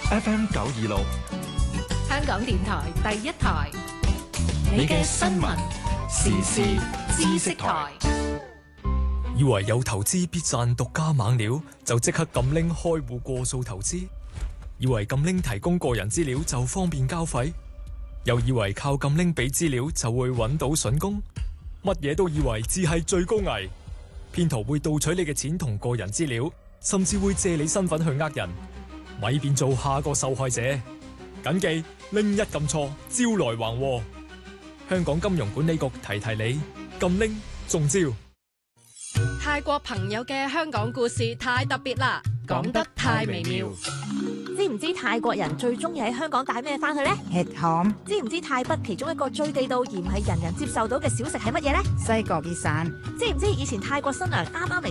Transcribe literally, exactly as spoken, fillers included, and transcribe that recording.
F M 九二六， 香港電台第一台，你嘅新聞時事知識台。 以為有投資必賺獨家猛料，就即刻撳拎開戶過數投資；以為撳拎提供個人資料就方便交費，又以為靠撳拎俾資料就會揾到筍工，乜嘢都以為只係最高危。騙徒會盜取你嘅錢同個人資料，甚至會借你身份去呃人，咪變做下個受害者。謹記拎一撳錯，招來橫禍。香港金融管理局提提你，撳拎中招。 泰國朋友嘅香港故事太特別啦，講得太微妙。 知唔知泰國人最中意喺香港帶咩翻去呢？ 吃糖。 知唔知泰北其中一個最地道而唔係人人接受到嘅小食係乜嘢呢？ 西角別散。 知唔知以前泰國新娘啱啱嚟